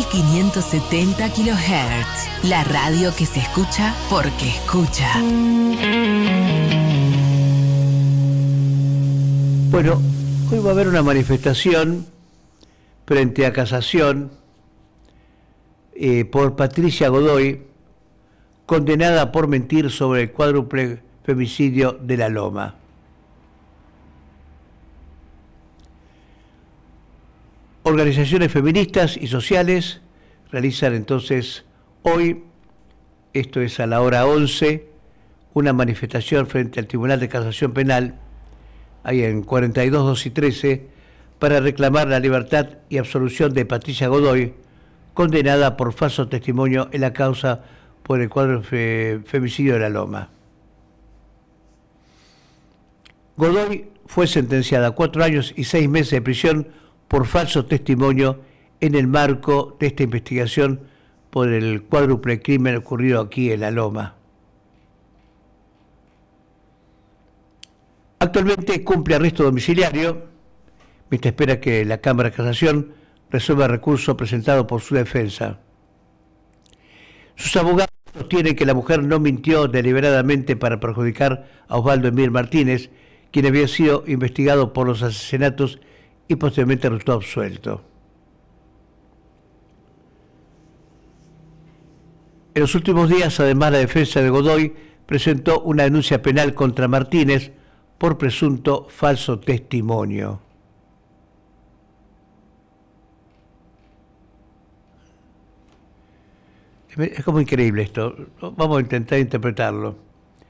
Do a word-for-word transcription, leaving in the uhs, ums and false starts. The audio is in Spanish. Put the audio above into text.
mil quinientos setenta kilohertz. La radio que se escucha porque escucha. Bueno, hoy va a haber una manifestación frente a Casación eh, por Patricia Godoy, condenada por mentir sobre el cuádruple femicidio de La Loma. Organizaciones feministas y sociales realizan entonces hoy, esto es a la hora once, una manifestación frente al Tribunal de Casación Penal, ahí en cuarenta y dos, dos y trece, para reclamar la libertad y absolución de Patricia Godoy, condenada por falso testimonio en la causa por el cuádruple femicidio de La Loma. Godoy fue sentenciada a cuatro años y seis meses de prisión por falso testimonio en el marco de esta investigación por el cuádruple crimen ocurrido aquí en La Loma. Actualmente cumple arresto domiciliario, mientras espera que la Cámara de Casación resuelva el recurso presentado por su defensa. Sus abogados sostienen que la mujer no mintió deliberadamente para perjudicar a Osvaldo Emir Martínez, quien había sido investigado por los asesinatos y posteriormente resultó absuelto. En los últimos días, además, la defensa de Godoy presentó una denuncia penal contra Martínez por presunto falso testimonio. Es como increíble esto. Vamos a intentar interpretarlo.